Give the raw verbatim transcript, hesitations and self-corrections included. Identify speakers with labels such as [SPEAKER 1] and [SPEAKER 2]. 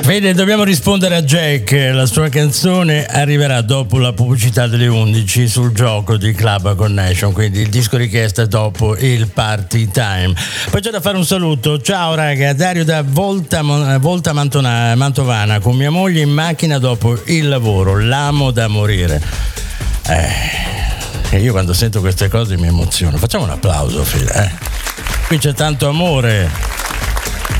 [SPEAKER 1] Vede, dobbiamo rispondere a Jack. La sua canzone arriverà dopo la pubblicità delle undici sul gioco di Club Connection, quindi il disco richiesta dopo il party time. Poi c'è da fare un saluto. Ciao raga, Dario da Volta, Volta Mantona, Mantovana, con mia moglie in macchina dopo il lavoro, l'amo da morire. Eh, io quando sento queste cose mi emoziono. Facciamo un applauso, Fede, eh. Qui c'è tanto amore.